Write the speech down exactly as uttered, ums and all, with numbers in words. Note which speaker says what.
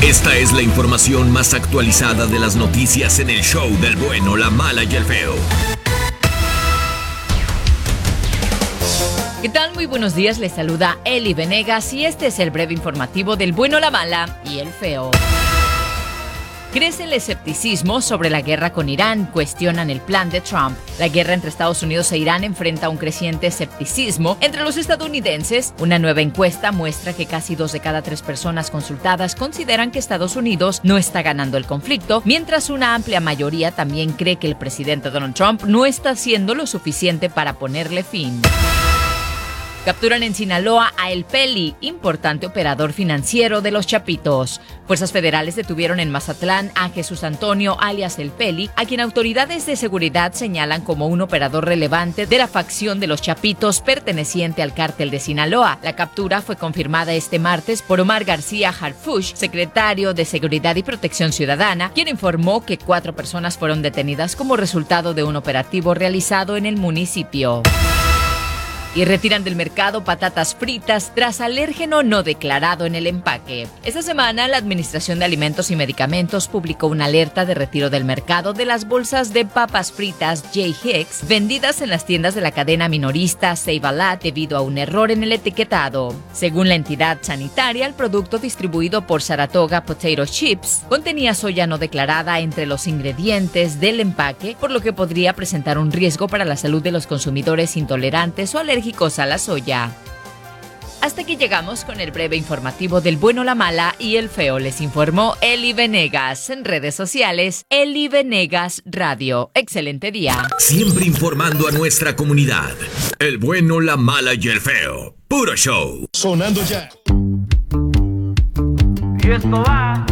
Speaker 1: Esta es la información más actualizada de las noticias en el show del bueno, la mala y el feo.
Speaker 2: ¿Qué tal? Muy buenos días, les saluda Eli Venegas y este es el breve informativo del bueno, la mala y el feo. Crece el escepticismo sobre la guerra con Irán, cuestionan el plan de Trump. La guerra entre Estados Unidos e Irán enfrenta un creciente escepticismo entre los estadounidenses. Una nueva encuesta muestra que casi dos de cada tres personas consultadas consideran que Estados Unidos no está ganando el conflicto, mientras una amplia mayoría también cree que el presidente Donald Trump no está haciendo lo suficiente para ponerle fin. Capturan en Sinaloa a El Peli, importante operador financiero de los Chapitos. Fuerzas federales detuvieron en Mazatlán a Jesús Antonio, alias El Peli, a quien autoridades de seguridad señalan como un operador relevante de la facción de los Chapitos perteneciente al cártel de Sinaloa. La captura fue confirmada este martes por Omar García Harfuch, secretario de Seguridad y Protección Ciudadana, quien informó que cuatro personas fueron detenidas como resultado de un operativo realizado en el municipio. Y retiran del mercado patatas fritas tras alérgeno no declarado en el empaque. Esta semana, la Administración de Alimentos y Medicamentos publicó una alerta de retiro del mercado de las bolsas de papas fritas J. Hicks vendidas en las tiendas de la cadena minorista Save-A-Lot debido a un error en el etiquetado. Según la entidad sanitaria, el producto distribuido por Saratoga Potato Chips contenía soya no declarada entre los ingredientes del empaque, por lo que podría presentar un riesgo para la salud de los consumidores intolerantes o alérgicos a la soya. Hasta aquí llegamos con el breve informativo del bueno, la mala y el feo. Les informó Eli Venegas. En redes sociales, Eli Venegas Radio. Excelente día.
Speaker 1: Siempre informando a nuestra comunidad. El bueno, la mala y el feo. Puro show.
Speaker 3: Sonando ya.
Speaker 4: Y esto va